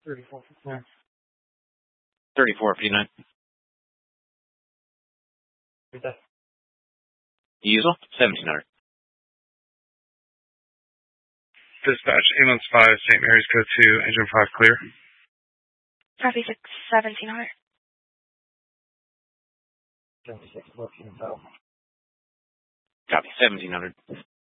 3459. 3459. Reset. Diesel, 1700. Dispatch, ambulance 5, St. Mary's Code 2, engine 5 clear. Copy 1700. 76, 14 South. Copy, 1700.